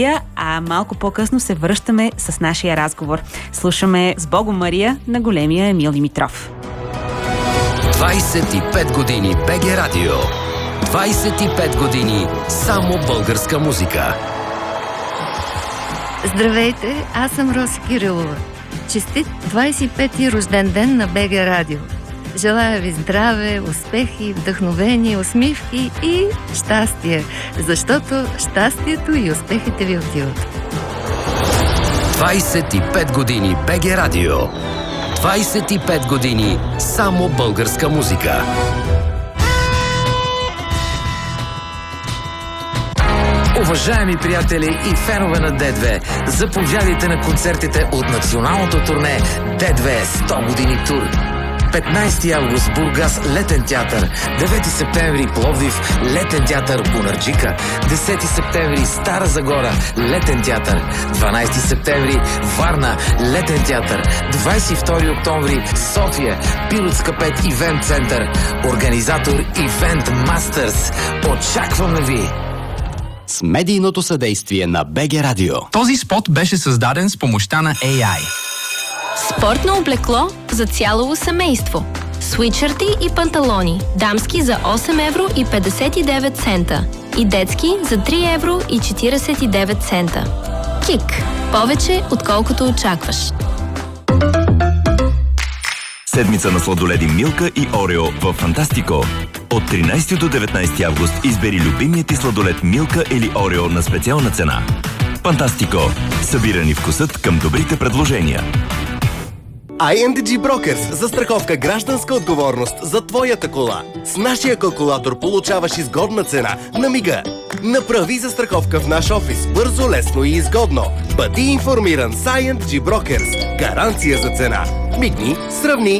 А малко по-късно се връщаме с нашия разговор. Слушаме С Богом Мария на големия Емил Димитров. 25 години БГ Радио. 25 години само българска музика. Здравейте, аз съм Роси Кирилова. Честит 25-ти рожден ден на БГ Радио. Желая ви здраве, успехи, вдъхновение, усмивки и щастие, защото щастието и успехите ви отиват. 25 години БГ Радио. 25 години само българска музика. Уважаеми приятели и фенове на Д2, заповядайте на концертите от националното турне Д2 100 години тур. 15 август Бургас Летен театър, 9 септември Пловдив Летен театър Бунарджика, 10 септември Стара Загора Летен театър, 12 септември Варна Летен театър, 22 октомври София Пиротска 5 Ивент център, организатор Ивент Мастърс. Очакваме ви! С медийното съдействие на БГ Радио. Този спот беше създаден с помощта на AI. Спортно облекло за цяло семейство. Свитшърти и панталони. Дамски за 8 евро и 59 цента. И детски за 3 евро и 49 цента. Кик. Повече отколкото очакваш. Седмица на сладоледи Милка и Орео в Фантастико. От 13 до 19 август избери любимият ти сладолед Милка или Орео на специална цена. Фантастико. Събирани вкусът към добрите предложения. ING Brokers. Застраховка гражданска отговорност за твоята кола. С нашия калкулатор получаваш изгодна цена на мига. Направи застраховка в наш офис. Бързо, лесно и изгодно. Бъди информиран с ING Brokers. Гаранция за цена. Мигни, сравни